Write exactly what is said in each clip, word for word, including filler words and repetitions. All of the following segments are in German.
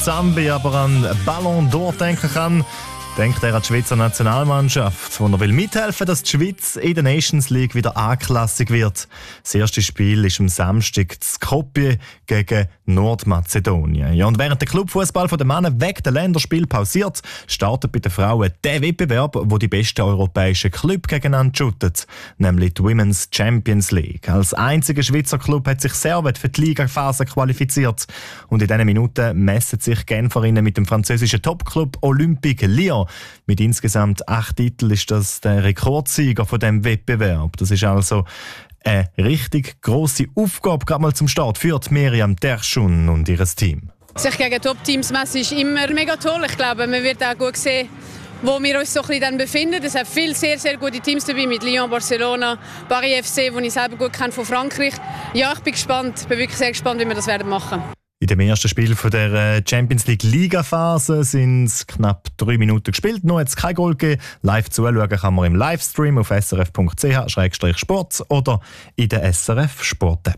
Zambi aber an Ballon d'Or denken kann, denkt er an die Schweizer Nationalmannschaft, wo er will mithelfen, dass die Schweiz in der Nations League wieder A-klassig wird. Das erste Spiel ist am Samstag in Skopje gegen Nordmazedonien. Ja, und während der Clubfußball der Männer wegen der Länderspiel pausiert, startet bei den Frauen der Wettbewerb, wo die besten europäischen Clubs gegeneinander shooten, nämlich die Women's Champions League. Als einziger Schweizer Club hat sich Servet für die Ligaphase qualifiziert. Und in diesen Minuten messen sich Genferinnen mit dem französischen Topclub Olympique Lyon. Mit insgesamt acht Titeln ist das der Rekordsieger von diesem Wettbewerb. Das ist also eine richtig grosse Aufgabe, gerade mal zum Start, für Miriam Terschun und ihr Team. Sich gegen Top-Teams messen ist immer mega toll. Ich glaube, man wird auch gut sehen, wo wir uns so ein bisschen dann befinden. Es hat viele sehr, sehr gute Teams dabei, mit Lyon, Barcelona, Paris F C, die ich selber gut kenne von Frankreich. Ja, ich bin gespannt, ich bin wirklich sehr gespannt, wie wir das werden machen. In dem ersten Spiel von der Champions League Liga-Phase sind es knapp drei Minuten gespielt. Noch hat es kein Goal gegeben. Live zuschauen kann man im Livestream auf s r f punkt c h slash sport oder in der S R F Sport-App.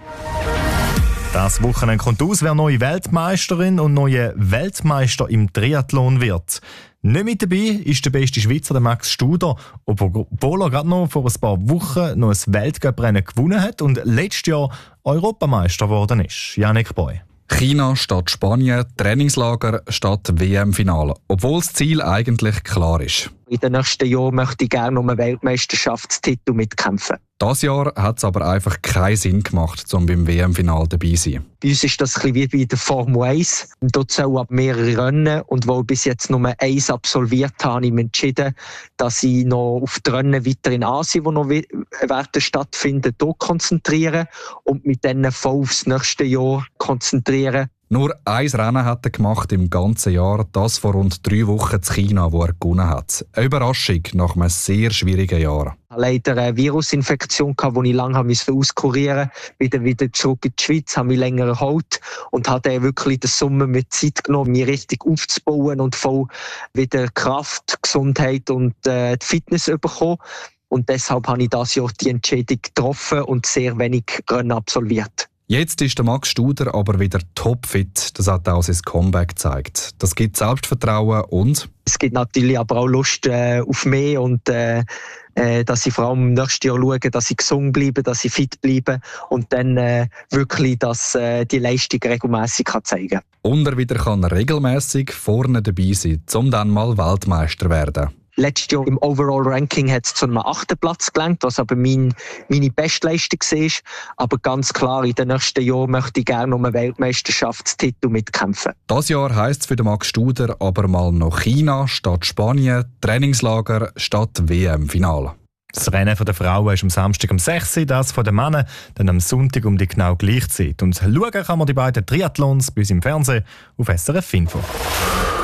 Das Wochenende kommt aus, wer neue Weltmeisterin und neue Weltmeister im Triathlon wird. Nicht mit dabei ist der beste Schweizer, der Max Studer, obwohl er gerade noch vor ein paar Wochen noch ein Weltcuprennen gewonnen hat und letztes Jahr Europameister geworden ist. Janik Boy. China statt Spanien, Trainingslager statt W M-Finale. Obwohl das Ziel eigentlich klar ist. In den nächsten Jahren möchte ich gerne um einen Weltmeisterschaftstitel mitkämpfen. Dieses Jahr hat es aber einfach keinen Sinn gemacht, um beim W M-Finale dabei zu sein. Bei uns ist das ein bisschen wie bei der Formel eins. Dort soll ab mehrere Rennen. Und weil ich bis jetzt nur eins absolviert habe, habe ich mich entschieden, dass ich noch auf die Rennen weiter in Asien, die noch werden stattfinden, dort konzentriere und mit denen voll aufs nächste Jahr konzentrieren. Nur ein Rennen hat er gemacht im ganzen Jahr, das vor rund drei Wochen in China, wo er gewonnen hat. Eine Überraschung nach einem sehr schwierigen Jahr. Ich hatte leider eine Virusinfektion, die ich lange auskurieren musste. Bin dann wieder zurück in die Schweiz, habe mich länger erholt und habe wirklich den Sommer mit Zeit genommen, mich richtig aufzubauen und voll wieder Kraft, Gesundheit und äh, die Fitness bekommen. Und deshalb habe ich dieses Jahr die Entscheidung getroffen und sehr wenig Rennen absolviert. Jetzt ist der Max Studer aber wieder topfit. Das hat auch sein Comeback gezeigt. Das gibt Selbstvertrauen und... Es gibt natürlich aber auch Lust äh, auf mehr und äh, äh, dass ich vor allem im nächsten Jahr schaue, dass ich gesund bleibe, dass ich fit bleibe und dann äh, wirklich dass, äh, die Leistung regelmässig kann zeigen kann. Und er wieder kann regelmässig vorne dabei sein, um dann mal Weltmeister zu werden. Letztes Jahr im Overall-Ranking hat es zu einem achten Platz gelangt, was aber mein, meine Bestleistung war. Aber ganz klar, in den nächsten Jahren möchte ich gerne um einen Weltmeisterschaftstitel mitkämpfen. Das Jahr heisst es für den Max Studer aber mal noch China statt Spanien, Trainingslager statt W M-Finale. Das Rennen der Frauen ist am Samstag um sechs Uhr, das von den Männern dann am Sonntag um die genau gleiche Zeit. Und schauen kann man die beiden Triathlons bei uns im Fernsehen auf S R F Info.